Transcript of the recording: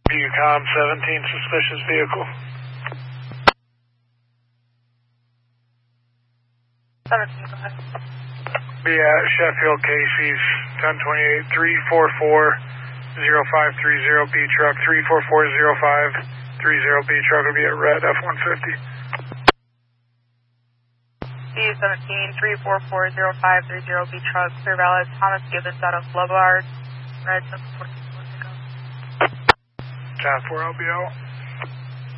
Yukon 17, suspicious vehicle. 17, go ahead. Be at Sheffield Casey's 1028 344-0530 B truck 344-0530 B truck will be at red F-150. C-17 344-0530 B truck, clear valid, Thomas Gibbons out of Lombard, red 714. 10-4 LBL.